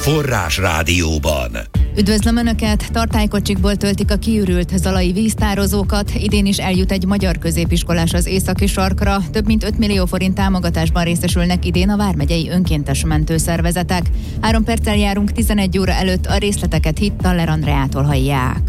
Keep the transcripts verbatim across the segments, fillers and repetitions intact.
Forrás Rádióban. Üdvözlöm Önöket! Tartálykocsikból töltik a kiürült zalai víztározókat. Idén is eljut egy magyar középiskolás az északi sarkra. Több mint öt millió forint támogatásban részesülnek idén a vármegyei önkéntes mentőszervezetek. Három perccel járunk tizenegy óra előtt, a részleteket Hitt Taller Andreától hallják.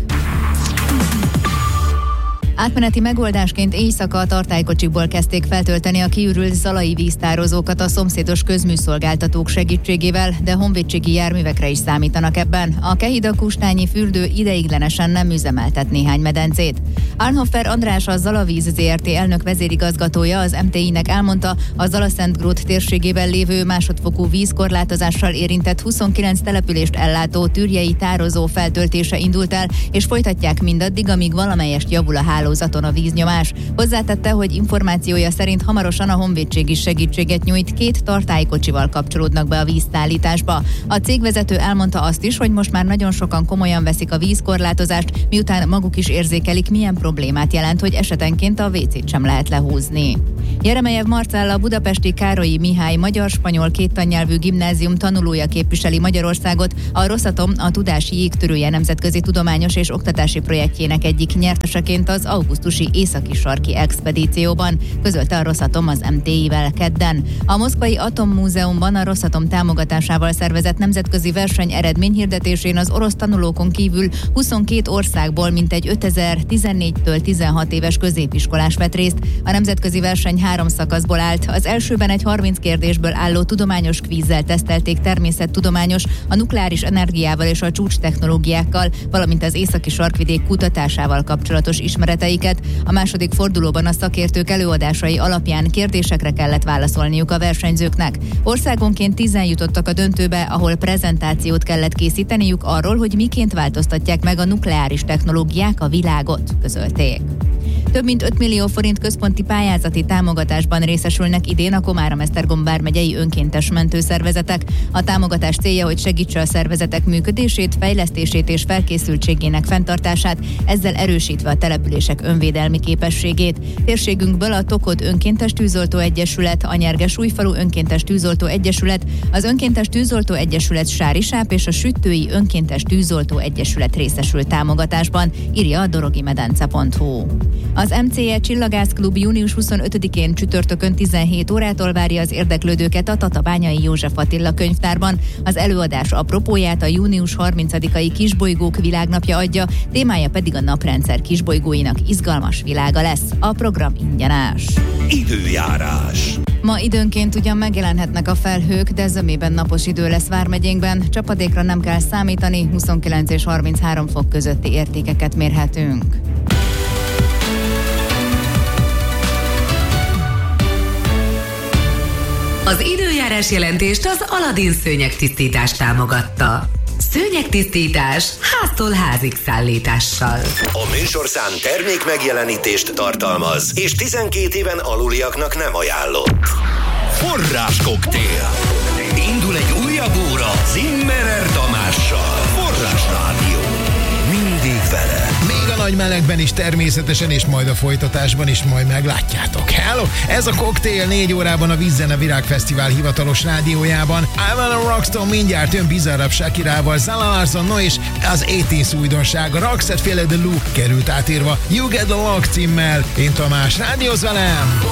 Átmeneti megoldásként éjszaka a tartálykocsikból kezdték feltölteni a kiürült zalai víztározókat a szomszédos közműszolgáltatók segítségével, de honvédségi járművekre is számítanak ebben. A Kehida-Kustányi fürdő ideiglenesen nem üzemeltet néhány medencét. Arnhoffer András, a Zalavíz zé er té elnök vezérigazgatója az em té i-nek elmondta, a Zalaszentgrót térségében lévő másodfokú vízkorlátozással érintett huszonkilenc települést ellátó tűrjei tározó feltöltése indult el, és folytatják mindaddig, amíg valamelyest javul a hálózaton a víznyomás. Hozzátette, hogy információja szerint hamarosan a honvédség is segítséget nyújt, két tartálykocsival kapcsolódnak be a vízszállításba. A cégvezető elmondta azt is, hogy most már nagyon sokan komolyan veszik a vízkorlátozást, miután maguk is érzékelik, milyen problémát jelent, hogy esetenként a vécét sem lehet lehúzni. Jeremejev Marcella, a budapesti Károlyi Mihály magyar-spanyol kéttannyelvű gimnázium tanulója képviseli Magyarországot, a Rosatom a Tudási Jégtörője nemzetközi tudományos és oktatási projektjének egyik nyerteseként az augusztusi északi sarki expedícióban, közölte a Rosatom az em té i-vel kedden. A Moszkvai Atommúzeumban a Rosatom támogatásával szervezett nemzetközi verseny eredményhirdetésén az orosz tanulókon kívül huszonkét országból mintegy ötezer tizennégytől tizenhat éves középiskolás vett részt. A nemzetközi verseny három szakaszból állt. Az elsőben egy harminc kérdésből álló tudományos kvízzel tesztelték természettudományos, a nukleáris energiával és a csúcstechnológiákkal, valamint az északi sarkvidék kutatásával kapcsolatos ismereteiket. A második fordulóban a szakértők előadásai alapján kérdésekre kellett válaszolniuk a versenyzőknek. Országonként tízen jutottak a döntőbe, ahol prezentációt kellett készíteniük arról, hogy miként változtatják meg a nukleáris technológiák a világot, közölték. Több mint öt millió forint központi pályázati támogatásban részesülnek idén a Komárom-Esztergom vármegyei önkéntes mentőszervezetek. A támogatás célja, hogy segítse a szervezetek működését, fejlesztését és felkészültségének fenntartását, ezzel erősítve a települések önvédelmi képességét. Térségünkből a Tokod Önkéntes Tűzoltó Egyesület, a Nyerges-Újfalu Önkéntes Tűzoltó Egyesület, az Önkéntes Tűzoltó Egyesület Sárisáp és a Süttői Önkéntes Tűzoltó Egyesület részesül támogatásban, írja a dorogimedence pont hu. Az em cé e Csillagászklub június huszonötödikén csütörtökön tizenhét órától várja az érdeklődőket a Tatabányai József Attila könyvtárban. Az előadás apropóját a június harmincadikai Kisbolygók világnapja adja, témája pedig a naprendszer kisbolygóinak izgalmas világa lesz. A program ingyenes. Időjárás. Ma időnként ugyan megjelenhetnek a felhők, de zömében napos idő lesz vármegyénkben. Csapadékra nem kell számítani, huszonkilenc és harminchárom fok közötti értékeket mérhetünk. Az időjárás jelentést az Aladin szőnyegtisztítás támogatta. Szőnyegtisztítás háztól házig szállítással. A műsorszám termék megjelenítést tartalmaz, és tizenkét éven aluliaknak nem ajánlott. Forrás koktél. Indul egy újabb óra Zimmerer Tamással. Forrás Rádió. Mindig vele. Még a nagy melegben is természetesen, és majd a folytatásban is majd meglátjátok. Hello! Ez a koktél négy órában a Vízzene Virágfesztivál hivatalos rádiójában. I'm a Rockstar mindjárt jön bizarrabb Shakirával, Zala Larson, no és az tizenkilenc újdonsága Roxette Feel the Loop került átírva You Get the Lock címmel. Én Tamás, rádiózz velem!